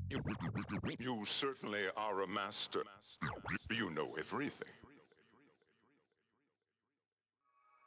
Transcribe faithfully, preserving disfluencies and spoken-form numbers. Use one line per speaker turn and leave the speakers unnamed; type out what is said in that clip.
You, you certainly are a master. You know everything.